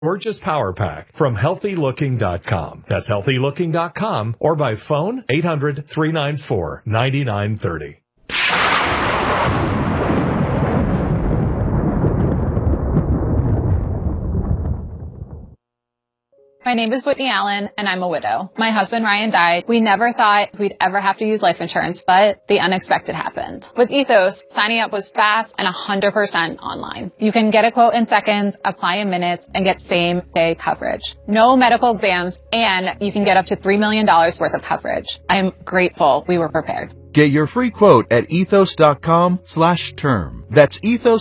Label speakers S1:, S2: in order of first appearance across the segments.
S1: Gorgeous Power Pack from HealthyLooking.com. That's HealthyLooking.com or by phone 800-394-9930.
S2: My name is Whitney Allen, and I'm a widow. My husband, Ryan, died. We never thought we'd ever have to use life insurance, but the unexpected happened. With Ethos, signing up was fast and 100% online. You can get a quote in seconds, apply in minutes, and get same-day coverage. No medical exams, and you can get up to $3 million worth of coverage. I'm grateful we were prepared.
S3: Get your free quote at ethos.com/term. That's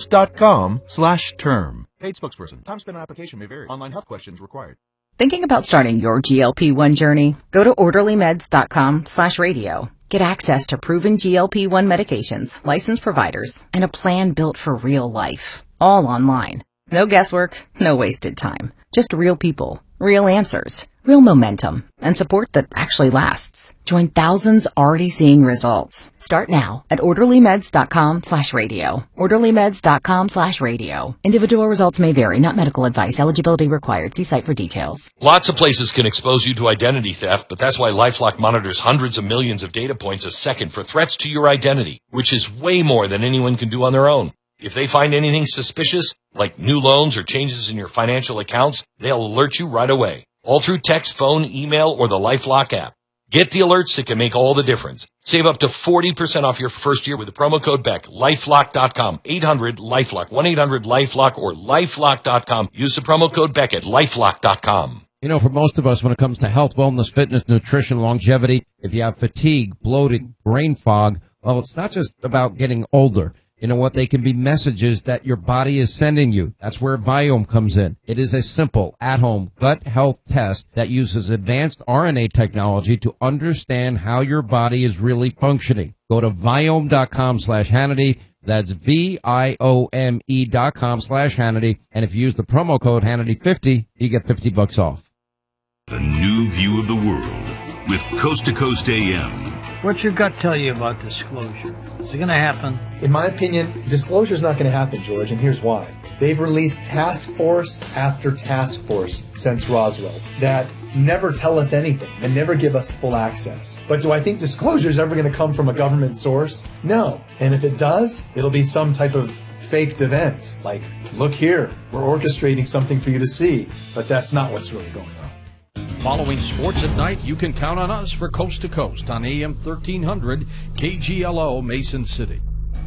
S3: ethos.com/term. Paid spokesperson. Time spent on application may vary. Online health questions required.
S4: Thinking about starting your GLP-1 journey? Go to orderlymeds.com/radio. Get access to proven GLP-1 medications, licensed providers, and a plan built for real life. All online. No guesswork, no wasted time. Just real people, real answers, real momentum, and support that actually lasts. Join thousands already seeing results. Start now at orderlymeds.com/radio. orderlymeds.com/radio. Individual results may vary, not medical advice. Eligibility required. See site for details.
S5: Lots of places can expose you to identity theft, but that's why LifeLock monitors hundreds of millions of data points a second for threats to your identity, which is way more than anyone can do on their own. If they find anything suspicious, like new loans or changes in your financial accounts, they'll alert you right away. All through text, phone, email, or the LifeLock app. Get the alerts that can make all the difference. Save up to 40% off your first year with the promo code BECK. LifeLock.com. 800-LifeLock. 1-800-LifeLock or LifeLock.com. Use the promo code BECK at LifeLock.com.
S6: You know, for most of us, when it comes to health, wellness, fitness, nutrition, longevity, if you have fatigue, bloating, brain fog, well, it's not just about getting older. You know what? They can be messages that your body is sending you. That's where Viome comes in. It is a simple, at-home gut health test that uses advanced RNA technology to understand how your body is really functioning. Go to Viome.com/Hannity. That's VIOME.com/Hannity. And if you use the promo code Hannity50, you get $50 off.
S7: A new view of the world with Coast to Coast AM.
S8: What's your gut tell you about disclosure? Is it going to happen?
S9: In my opinion, disclosure is not going to happen, George, and here's why. They've released task force after task force since Roswell that never tell us anything and never give us full access. But do I think disclosure is ever going to come from a government source? No. And if it does, it'll be some type of faked event. Like, look here, we're orchestrating something for you to see. But that's not what's really going on.
S10: Following sports at night, you can count on us for Coast to Coast on AM 1300 KGLO Mason City.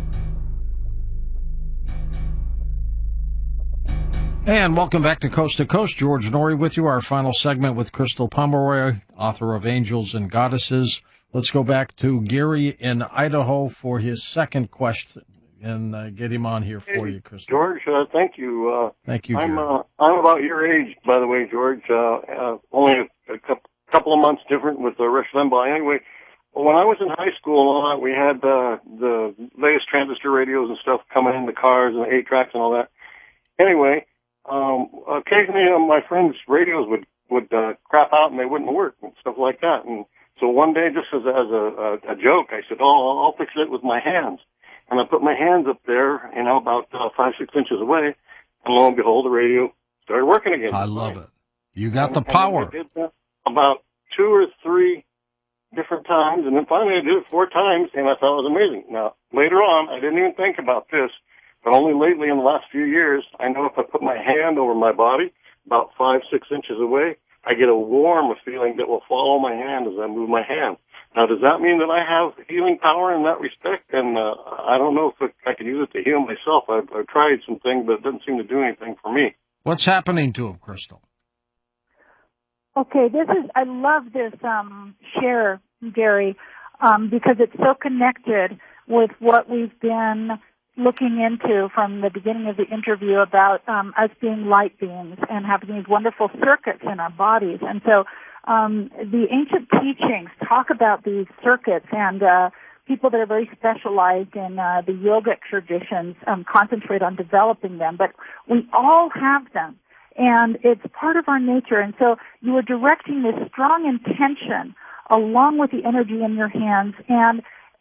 S10: And welcome back to Coast. George Norrie with you, our final segment with Crystal Pomeroy, author of Angels and Goddesses. Let's go back to Gary in Idaho for his second question and get him on here for you, Crystal.
S11: George, thank you.
S10: Thank you,
S11: I'm about your age, by the way, George. Only a couple of months different with Rush Limbaugh. Anyway, when I was in high school and all that, we had the latest transistor radios and stuff coming in the cars and the 8-tracks and all that. Anyway, occasionally my friends' radios would crap out and they wouldn't work and stuff like that. And so one day, just as a joke, I said, I'll fix it with my hands. And I put my hands up there, about 5-6 inches away, and lo and behold, the radio started working again.
S10: I love it. You got the power.
S11: I did that about 2 or 3 different times, and then finally I did it 4 times, and I thought it was amazing. Now, later on, I didn't even think about this, but only lately in the last few years, I know if I put my hand over my body, about 5-6 inches away, I get a warm feeling that will follow my hand as I move my hand. Now, does that mean that I have healing power in that respect? And I don't know if I can use it to heal myself. I've tried some things, but it doesn't seem to do anything for me.
S10: What's happening to him, Crystal?
S12: Okay, I love this share, Gary, because it's so connected with what we've been looking into from the beginning of the interview about us being light beings and having these wonderful circuits in our bodies. And so the ancient teachings talk about these circuits, and people that are very specialized in the yogic traditions concentrate on developing them. But we all have them, and it's part of our nature. And so you are directing this strong intention along with the energy in your hands, and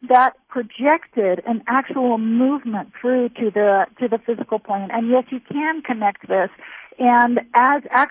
S12: that projected an actual movement through to the physical plane. And yes, you can connect this. And as